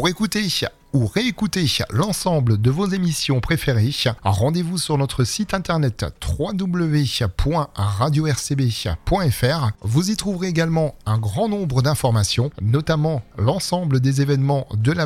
Pour écouter ou réécouter l'ensemble de vos émissions préférées, rendez-vous sur notre site internet www.radiorcb.fr. Vous y trouverez également un grand nombre d'informations, notamment l'ensemble des événements de la